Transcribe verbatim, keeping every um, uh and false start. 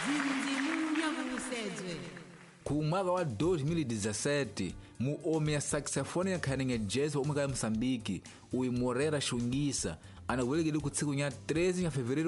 Zinzimunya kusedwe. Ku mwaka wa dois mil e dezessete, muomi ya saxofone ya khaninge jazz wa umwe ka Moçambique, uyi Moreira Xungisa, anakuwelekele ku tsiku nya treze ya fevereiro